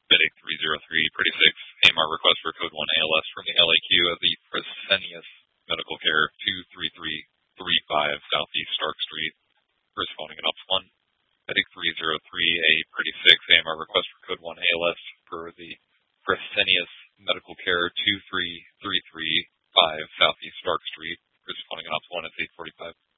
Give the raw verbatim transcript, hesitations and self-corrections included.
Bidding three zero three, pretty six, A M R request for code one A L S from the L A Q of the Fresenius Medical Care two three three three five Southeast Stark Street. Responding in ops one. Bidding three zero three, a pretty six, A M R request for code one A L S for the Fresenius Medical Care two three three three five Southeast Stark Street. Responding in ops one at eight forty-five.